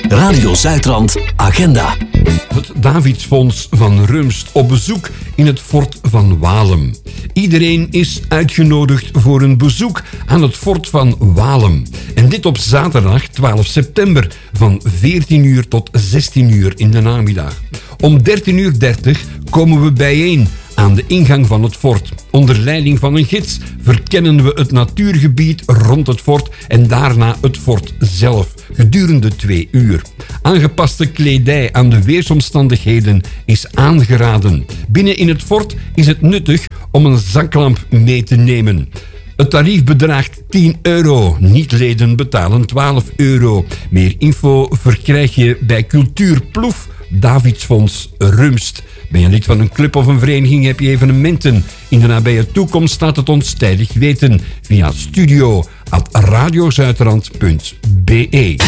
Radio Zuidrand Agenda. Het Davidsfonds van Rumst op bezoek in het fort van Walem. Iedereen is uitgenodigd voor een bezoek aan het fort van Walem. En dit op zaterdag 12 september van 14 uur tot 16 uur in de namiddag. Om 13:30 komen we bijeen aan de ingang van het fort. Onder leiding van een gids verkennen we het natuurgebied rond het fort en daarna het fort zelf, gedurende 2 uur. Aangepaste kledij aan de weersomstandigheden is aangeraden. Binnen in het fort is het nuttig om een zaklamp mee te nemen. Het tarief bedraagt €10. Niet-leden betalen €12. Meer info verkrijg je bij Cultuur Ploef, Davidsfonds Rumst. Ben je lid van een club of een vereniging, heb je evenementen in de nabije toekomst, laat het ons tijdig weten via studio@radiozuiderland.be.